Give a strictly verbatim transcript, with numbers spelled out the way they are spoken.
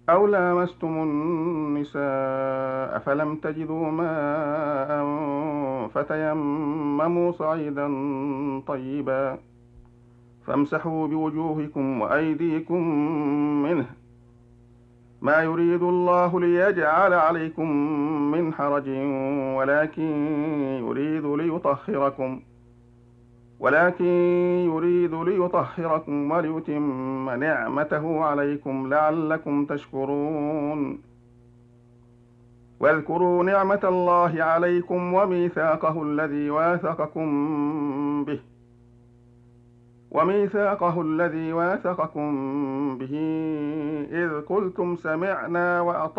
أو لامستم النساء فلم تجدوا ماء فتيمموا صعيدا طيبا فامسحوا بوجوهكم وأيديكم منه، ما يريد الله ليجعل عليكم من حرج، ولكن يريد ليطهركم ولكن يريد ليطهركم وليتم نعمته عليكم لعلكم تشكرون. واذكروا نعمة الله عليكم وميثاقه الذي واثقكم به وميثاقه الذي واثقكم به إذ قلتم سمعنا وأطعنا